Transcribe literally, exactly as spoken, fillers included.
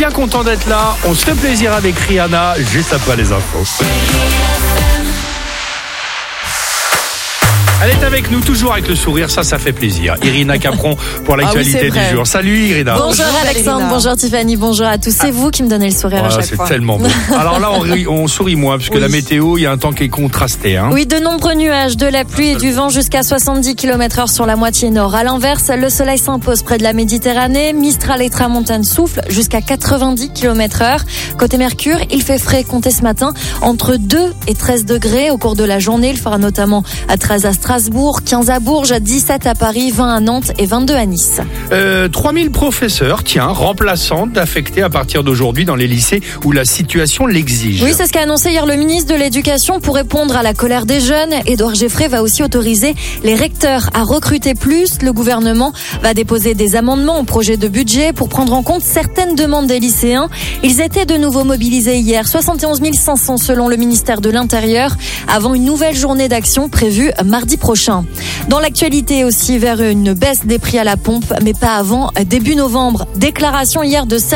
Bien content d'être là, on se fait plaisir avec Rihanna, juste après les infos. Elle est avec nous, toujours avec le sourire, ça, ça fait plaisir. Irina Capron pour l'actualité ah oui, du jour. Salut Irina. Bonjour Alexandre, Irina. Bonjour Tiffany, bonjour à tous. C'est ah. vous qui me donnez le sourire voilà, à chaque c'est fois. C'est tellement beau. Alors là, on, rit, on sourit moins, puisque oui. La météo, il y a un temps qui est contrasté. Hein. Oui, de nombreux nuages, de la pluie et du vent jusqu'à soixante-dix kilomètres heure sur la moitié nord. À l'inverse, le soleil s'impose près de la Méditerranée. Mistral et tramontane soufflent jusqu'à quatre-vingt-dix kilomètres heure. Côté Mercure, il fait frais, comptez ce matin, entre deux et treize degrés. Au cours de la journée, il fera notamment à treize à Strasbourg, quinze à Bourges, dix-sept à Paris, vingt à Nantes et vingt-deux à Nice. Euh, trois mille professeurs, tiens, remplaçantes affectés à partir d'aujourd'hui dans les lycées où la situation l'exige. Oui, c'est ce qu'a annoncé hier le ministre de l'Éducation pour répondre à la colère des jeunes. Édouard Geffray va aussi autoriser les recteurs à recruter plus. Le gouvernement va déposer des amendements au projet de budget pour prendre en compte certaines demandes des lycéens. Ils étaient de nouveau mobilisés hier, soixante et onze mille cinq cents selon le ministère de l'Intérieur, avant une nouvelle journée d'action prévue mardi prochain. Dans l'actualité aussi, vers une baisse des prix à la pompe, mais pas avant début novembre. Déclaration hier de